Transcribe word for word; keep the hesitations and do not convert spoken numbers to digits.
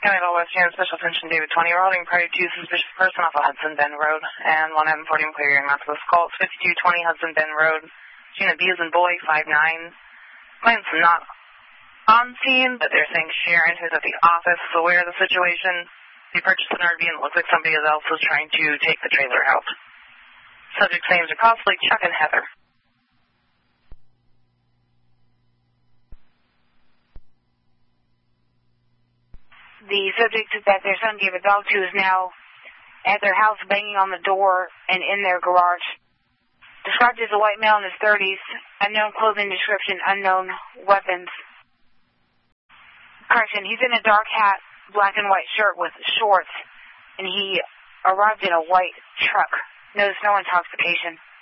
County West Union Special Attention David twenty. We're holding prior to suspicious person off of Hudson Bend Road and one M forty clearing off of call. It's fifty-two twenty Hudson Bend Road. Unit B is in boy, five nine. Client's not on scene, but they're saying Sharon, who's at the office, is aware of the situation. They purchased an R V and it looks like somebody else was trying to take the trailer out. Subject's names are possibly Chuck and Heather. The subject that their son gave a dog to is now at their house banging on the door and in their garage. Described as a white male in his thirties, unknown clothing description, unknown weapons. Correction, he's in a dark hat, black and white shirt with shorts, and he arrived in a white truck. Notice no intoxication.